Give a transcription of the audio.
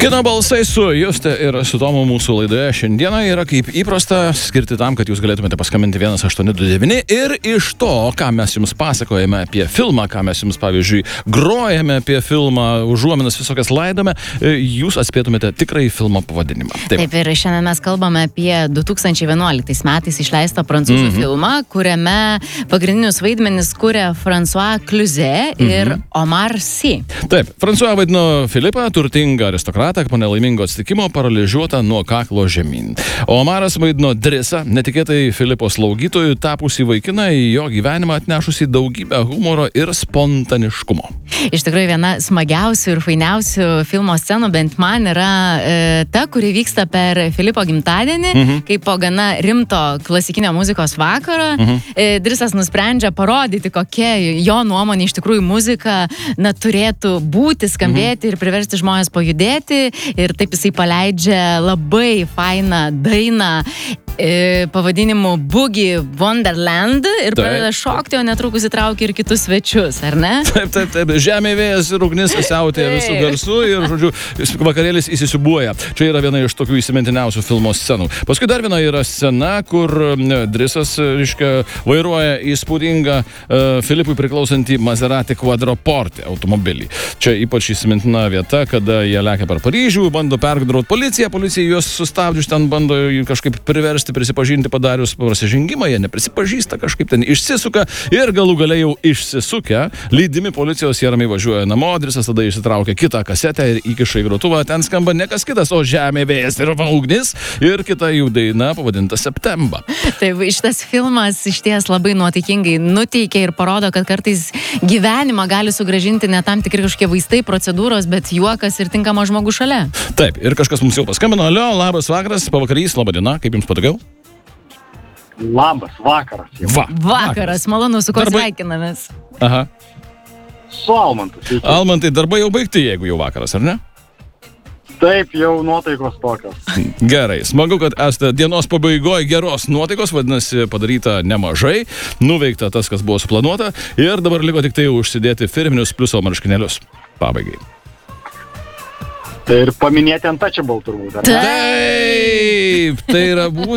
Kino balsai su Juste ir su Tomu mūsų laidoje šiandieną yra kaip įprasta skirti tam, kad jūs galėtumėte paskambinti 1829 ir iš to, ką mes jums pasakojame apie filmą, ką mes jums, pavyzdžiui, grojame apie filmą, užuominas visokias laidome, jūs atspėtumėte tikrai filmo pavadinimą. Taip, ir šiandien mes kalbame apie 2011 metais išleistą prancūzų filmą, kuriame pagrindinius vaidmenis kuria François Cluzet ir Omar Sy. Taip, François vaidino Filipą, turtingą aristokratą, po nelaimingo atsitikimo paralyžiuotą nuo kaklo žemyn. O Omaras vaidino Drisą, netikėtai Filipo slaugytojų tapusį vaikiną, į jo gyvenimą atnešusį daugybę humoro ir spontaniškumo. Iš tikrųjų, viena smagiausių ir fainiausių filmo scenų, bent man, yra ta, kuri vyksta per Filipo gimtadienį, kai po gana rimto klasikinio muzikos vakaro Drisas nusprendžia parodyti, kokia jo nuomonė iš tikrųjų muzika turėtų būti, skambėti ir priversti žmonės pajudėti. Ir taip jisai paleidžia labai fainą dainą pavadinimu Boogie Wonderland ir pradeda šokti, o netrukus įtraukia ir kitus svečius, ar ne? Taip. Žemė, vėjas ir ugnis siautėja visų garsų ir, žodžiu, vakarėlis įsisiubuoja. Čia yra viena iš tokių įsimintiniausių filmo scenų. Paskui dar viena yra scena, kur Drisas, reiškia, vairuoja įspūdingą Filipui priklausantį Maserati Quattroporte automobilį. Čia ypač įsimintina vieta, kada jie lekia per Paryžių, bando pergudrauti policiją, policija juos sustabdžius ten bando kažkaip prisipažinti padarius prasižengimą, jie neprisipažįsta, kažkaip ten išsisuka ir galų gale jau išsisukę, lydimi policijos jie ramiai važiuoja namo, Drisas tada išsitraukia kitą kasetę ir įkiša į grotuvą, ten skamba ne kas kitas, o Žemė, vėjas ir ugnis ir kita jų daina pavadinta Septemba. Taip, šitas filmas išties labai nuotaikingai nuteikia ir parodo, kad kartais gyvenimą gali sugrąžinti ne tam tikri kažkokie vaistai, procedūros, bet juokas ir tinkamas žmogus šalia. Taip, ir kažkas mums jau paskambino. Alio, labas vakaras, pavakarys, laba diena, kaip jums patogiau? Labas vakaras. Vakaras, malonu, su kuo sveikinamės. Aha. Su Almantu. Almantai, darbai jau baigti, jeigu jau vakaras, ar ne? Taip, jau nuotaikos tokios. Gerai, smagu, kad esate dienos pabaigoje geros nuotaikos, vadinasi, padaryta nemažai, nuveikta tas, kas buvo suplanuota ir dabar liko tik tai užsidėti firminius pliuso marškinėlius pabaigai. Tai ir paminėti Untouchable turbūt, ar ne? Taip, tai yra